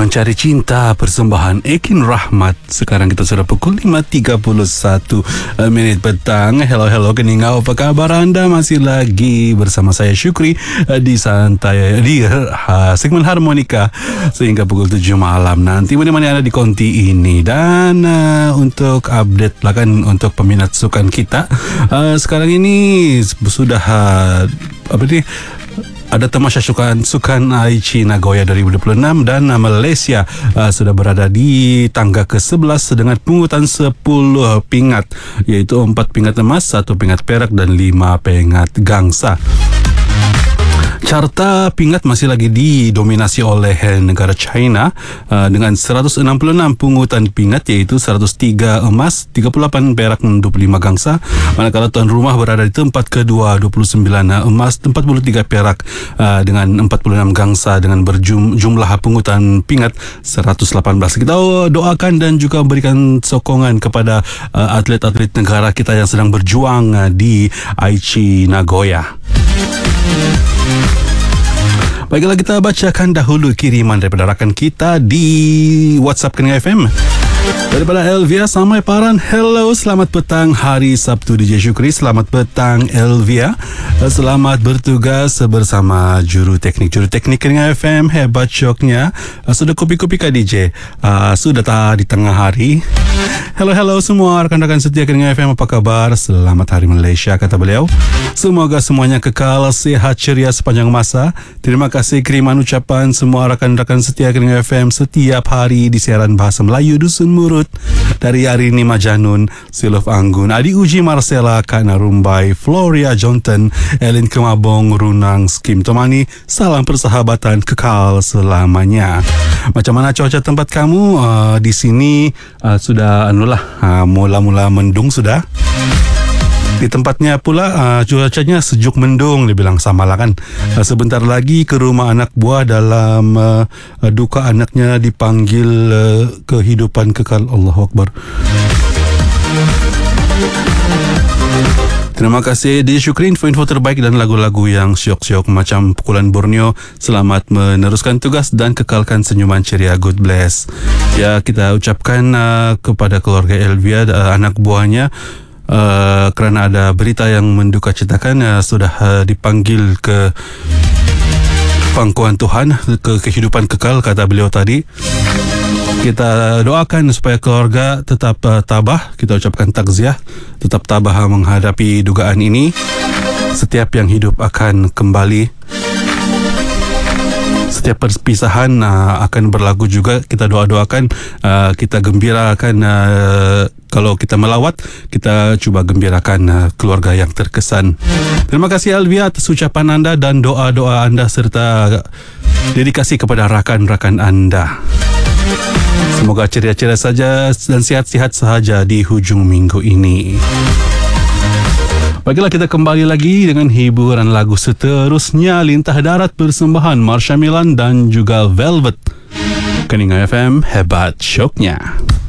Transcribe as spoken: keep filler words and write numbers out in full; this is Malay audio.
Mencari Cinta persembahan Ekin Rahmat. Sekarang kita sudah pukul lima tiga puluh satu minit petang. Hello hello keningau, apa kabar anda? Masih lagi bersama saya Syukri di santai di uh, segmen Harmonika sehingga pukul tujuh malam nanti mana-mana anda di konti ini. Dan uh, untuk update lah kan untuk peminat sukan kita, uh, sekarang ini sudah uh, apa ni ada tamasya sukan sukan Aichi Nagoya dua ribu dua puluh enam dan Malaysia uh, sudah berada di tangga ke sebelas dengan pungutan sepuluh pingat, iaitu empat pingat emas, satu pingat perak dan lima pingat gangsa. Carta pingat masih lagi didominasi oleh negara China uh, dengan seratus enam puluh enam pungutan pingat, iaitu seratus tiga emas, tiga puluh lapan perak dan dua puluh lima gangsa. Manakala tuan rumah berada di tempat kedua, dua puluh sembilan emas, empat puluh tiga perak uh, dengan empat puluh enam gangsa dengan berjumlah pungutan pingat seratus lapan belas. Kita doakan dan juga berikan sokongan kepada uh, atlet-atlet negara kita yang sedang berjuang uh, di Aichi Nagoya. Baiklah, kita bacakan dahulu kiriman daripada rakan kita di WhatsApp Kening F M. Daripada Elvia sampai Paran. Hello, selamat petang hari Sabtu D J Syukri. Selamat petang Elvia. Selamat bertugas bersama juru teknik. Juru teknik Kening F M, hebat syoknya. Sudah kopi-kopi kah D J? Uh, sudah tak di tengah hari? Hello, hello semua rakan-rakan setia Kening F M, apa kabar? Selamat Hari Malaysia, kata beliau. Semoga semuanya kekal sehat ceria sepanjang masa. Terima kasih kiriman ucapan semua rakan-rakan setia Kening F M setiap hari di siaran bahasa Melayu Dusun Murut. Dari Arini Majanun, Silof Anggun, Adi Uji Marcella, Kak Narumbai, Floria Jonton, Elin Kemabong, Runang Skim Tomani. Salam persahabatan kekal selamanya. Macam mana cuaca tempat kamu? Uh, di sini uh, sudah anulah uh, mula-mula mendung sudah. Di tempatnya pula uh, cuacanya sejuk mendung, dia bilang sama lah kan. Uh, sebentar lagi ke rumah anak buah dalam uh, uh, duka anaknya dipanggil uh, kehidupan kekal. Allahu Akbar. Terima kasih di Syukri, info-info terbaik dan lagu-lagu yang syok-syok macam pukulan Borneo. Selamat meneruskan tugas dan kekalkan senyuman ceria. God bless. Ya, kita ucapkan uh, kepada keluarga Elvia, uh, anak buahnya, Uh, kerana ada berita yang menduka citakan, uh, sudah uh, dipanggil ke pangkuan Tuhan, ke kehidupan kekal, kata beliau tadi. Kita doakan supaya keluarga tetap uh, tabah. Kita ucapkan takziah, tetap tabah menghadapi dugaan ini. Setiap yang hidup akan kembali. Setiap perpisahan uh, akan berlagu juga. Kita doa-doakan, uh, kita gembirakan. Uh, kalau kita melawat, kita cuba gembirakan uh, keluarga yang terkesan. Terima kasih Alvia atas ucapan anda dan doa-doa anda serta dedikasi kepada rakan-rakan anda. Semoga ceria-ceria saja dan sihat-sihat sahaja di hujung minggu ini. Baiklah, kita kembali lagi dengan hiburan lagu seterusnya. Lintah Darat persembahan Marsha Milan dan juga Velvet. Kening F M, hebat syoknya.